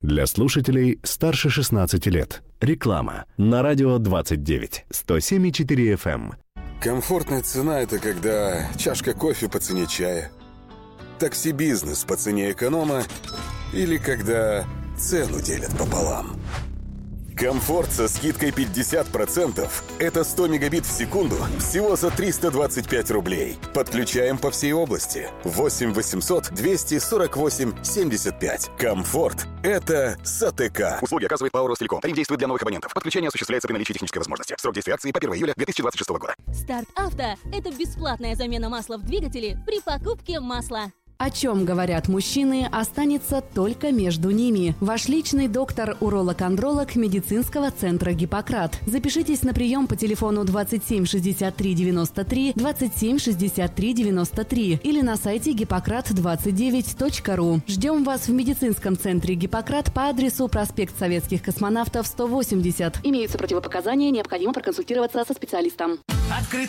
Для слушателей старше 16 лет. Реклама на радио 29, 107,4 FM. Комфортная цена – это когда чашка кофе по цене чая, такси-бизнес по цене эконома или когда цену делят пополам. Комфорт со скидкой 50% – это 100 мегабит в секунду всего за 325 рублей. Подключаем по всей области. 8 800 248 75. Комфорт – это САТК. Услуги оказывает ПАО «Ростелеком». Тариф действует для новых абонентов. Подключение осуществляется при наличии технической возможности. Срок действия акции по 1 июля 2026 года. Старт Авто – это бесплатная замена масла в двигателе при покупке масла. О чем говорят мужчины, останется только между ними. Ваш личный доктор-уролог-андролог медицинского центра «Гиппократ». Запишитесь на прием по телефону 27 63 93, 27 63 93 или на сайте гиппократ29.ру. Ждем вас в медицинском центре «Гиппократ» по адресу проспект Советских космонавтов, 180. Имеются противопоказания, необходимо проконсультироваться со специалистом.